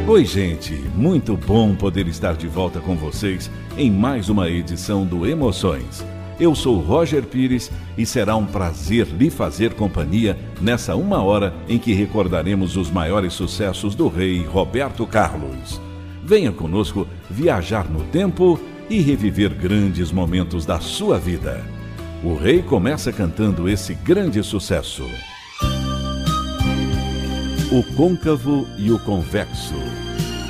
Oi, gente, muito bom poder estar de volta com vocês em mais uma edição do Emoções. Eu sou Roger Pires e será um prazer lhe fazer companhia nessa uma hora em que recordaremos os maiores sucessos do rei Roberto Carlos. Venha conosco viajar no tempo e reviver grandes momentos da sua vida. O rei começa cantando esse grande sucesso: O Côncavo e o Convexo.